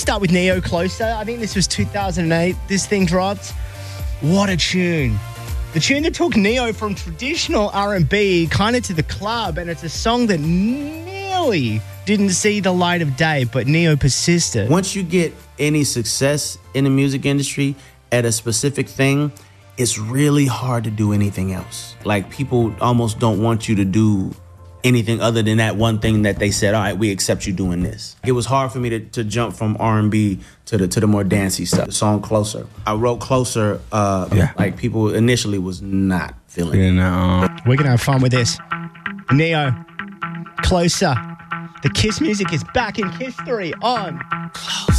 start with Neo, Closer. I think this was 2008. This thing dropped. What a tune. The tune that took Neo from traditional R&B kind of to the club, and it's a song that nearly didn't see the light of day, but Neo persisted. Once you get any success in the music industry at a specific thing, it's really hard to do anything else. Like, people almost don't want you to do anything other than that one thing that they said, all right, we accept you doing this. It was hard for me to jump from R&B to the more dancey stuff. The song Closer. I wrote Closer, like, people initially was not feeling it. We're going to have fun with this. Neo, Closer. The Kiss music is back in Kiss 3 on Closer.